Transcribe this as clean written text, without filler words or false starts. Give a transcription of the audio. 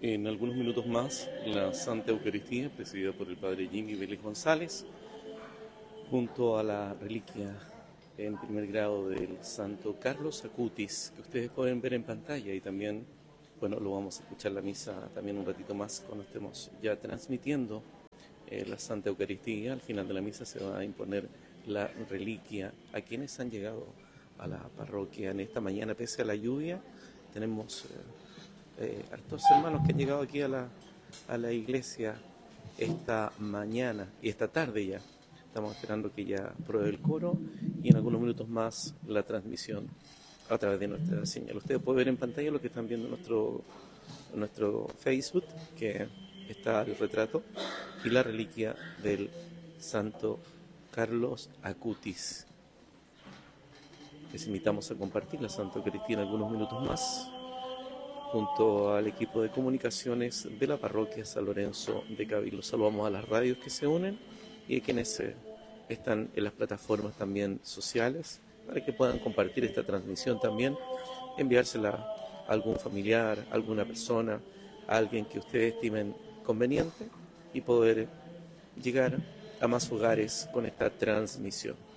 En algunos minutos más, la Santa Eucaristía, presidida por el Padre Jimmy Vélez González, junto a la reliquia en primer grado del Santo Carlos Acutis, que ustedes pueden ver en pantalla, y también, bueno, lo vamos a escuchar la misa también un ratito más cuando estemos ya transmitiendo la Santa Eucaristía. Al final de la misa se va a imponer la reliquia a quienes han llegado a la parroquia en esta mañana, pese a la lluvia. Tenemos hartos hermanos que han llegado aquí a la iglesia esta mañana y esta tarde ya. Estamos esperando que ya pruebe el coro y en algunos minutos más la transmisión a través de nuestra señal. Ustedes pueden ver en pantalla lo que están viendo en nuestro Facebook, que está el retrato y la reliquia del Santo Carlos Acutis. Les invitamos a compartir la Santa Eucaristía en algunos minutos más, junto al equipo de comunicaciones de la parroquia San Lorenzo de Cabildo. Saludamos a las radios que se unen y a quienes están en las plataformas también sociales, para que puedan compartir esta transmisión también, enviársela a algún familiar, a alguna persona, a alguien que ustedes estimen conveniente, y poder llegar a más hogares con esta transmisión.